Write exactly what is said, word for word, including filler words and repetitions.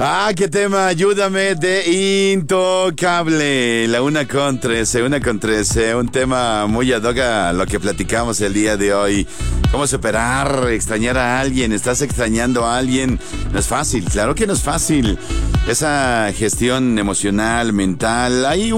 Ah, qué tema, ayúdame de Intocable. La una con trece, una con trece. Un tema muy ad hoc a lo que platicamos el día de hoy. ¿Cómo superar, extrañar a alguien? ¿Estás extrañando a alguien? No es fácil, claro que no es fácil. Esa gestión emocional, mental, hay